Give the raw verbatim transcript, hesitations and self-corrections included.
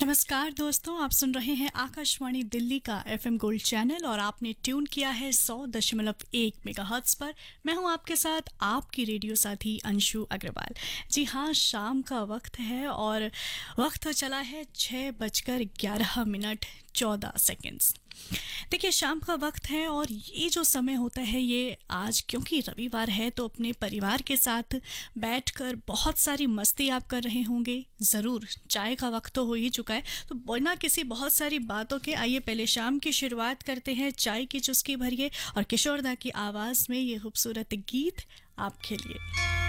नमस्कार दोस्तों, आप सुन रहे हैं आकाशवाणी दिल्ली का एफएम गोल्ड चैनल और आपने ट्यून किया है सौ दशमलव एक मेगाहर्ट्ज पर। मैं हूं आपके साथ आपकी रेडियो साथी अंशु अग्रवाल। जी हाँ, शाम का वक्त है और वक्त हो चला है छः बजकर ग्यारह मिनट चौदह सेकेंड्स। देखिए, शाम का वक्त है और ये जो समय होता है ये आज क्योंकि रविवार है तो अपने परिवार के साथ बैठकर बहुत सारी मस्ती आप कर रहे होंगे। ज़रूर, चाय का वक्त तो हो ही चुका है, तो बिना किसी बहुत सारी बातों के आइए पहले शाम की शुरुआत करते हैं। चाय की चुस्की भरिए और किशोरदा की आवाज़ में ये खूबसूरत गीत आपके लिए।